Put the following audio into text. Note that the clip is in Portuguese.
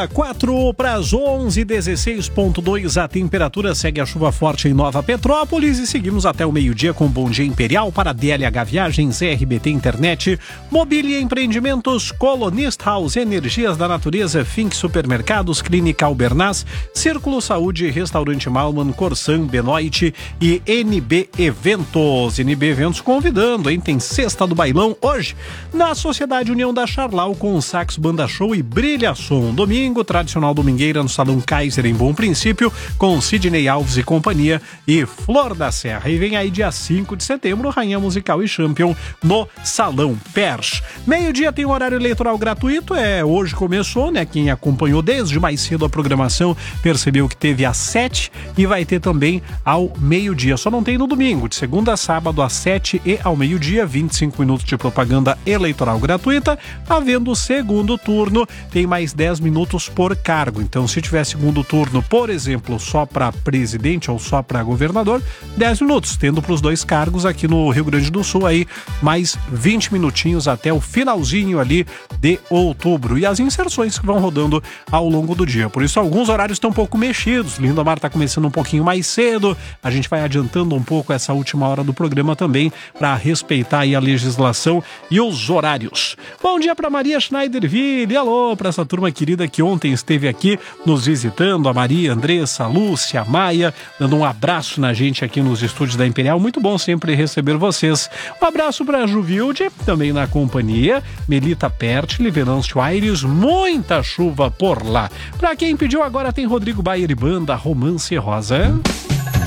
Agora 4 para as 11, 16.2, a temperatura segue a chuva forte em Nova Petrópolis e seguimos até o meio-dia com Bom Dia Imperial para DLH Viagens, RBT Internet, Mobília Empreendimentos, Colonist House, Energias da Natureza, Fink Supermercados, Clínica Albernaz, Círculo Saúde, Restaurante Malman, Corsan, Benoit e NB Eventos. NB Eventos convidando, hein? Tem Sexta do Bailão hoje na Sociedade União da Charlau com Sax Banda Show e Brilha Som. Domingo, tradicional domingueira no Salão Kaiser em Bom Princípio com Sidney Alves e companhia e Flor da Serra. E vem aí dia 5 de setembro, Rainha Musical e Champion no Salão Perch. Meio-dia tem horário eleitoral gratuito, hoje começou, né? Quem acompanhou desde mais cedo a programação percebeu que teve às 7 e vai ter também ao meio-dia. Só não tem no domingo, de segunda a sábado às 7 e ao meio-dia, 25 minutos de propaganda eleitoral gratuita. Havendo segundo turno, tem mais 10 minutos por cargo. Então, se tiver segundo turno, por exemplo, só para presidente ou só para governador, 10 minutos. Tendo para os dois cargos aqui no Rio Grande do Sul, aí mais 20 minutinhos até o finalzinho ali de outubro. E as inserções que vão rodando ao longo do dia. Por isso, alguns horários estão um pouco mexidos. Lindomar está começando um pouquinho mais cedo. A gente vai adiantando um pouco essa última hora do programa também para respeitar aí a legislação e os horários. Bom dia para Maria Schneiderville. Alô para essa turma querida que ontem esteve aqui nos visitando. A Maria, a Andressa, a Lúcia, a Maia, dando um abraço na gente aqui nos estúdios da Imperial. Muito bom sempre receber vocês. Um abraço para a Juvilde, também na companhia. Melita Pertile, Venâncio Aires, muita chuva por lá. Para quem pediu agora tem Rodrigo Bayer e Banda, Romance Rosa.